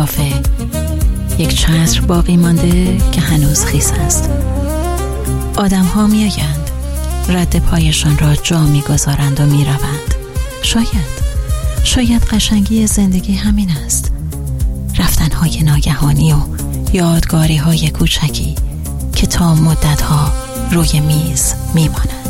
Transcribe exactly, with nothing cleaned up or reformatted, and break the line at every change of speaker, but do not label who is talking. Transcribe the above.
کافه یک چتر باقی مانده که هنوز خیس است. آدم ها می آیند، رد پایشان را جا می گذارند و می روند. شاید شاید قشنگی زندگی همین است، رفتنهای ناگهانی و یادگاری های کوچکی که تا مدت ها روی میز می ماند.